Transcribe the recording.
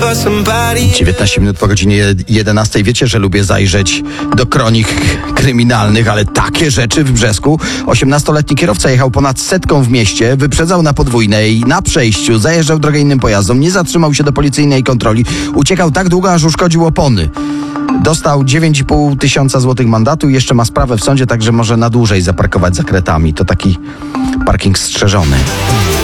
19 minut po godzinie 11. Wiecie, że lubię zajrzeć do kronik kryminalnych, ale takie rzeczy w Brzesku. 18-letni kierowca jechał ponad 100 w mieście, wyprzedzał na podwójnej, na przejściu, zajeżdżał drogę innym pojazdom, nie zatrzymał się do policyjnej kontroli, uciekał tak długo, aż uszkodził opony. Dostał 9,5 tysiąca złotych mandatu i jeszcze ma sprawę w sądzie, także może na dłużej zaparkować za kretami. To taki parking strzeżony.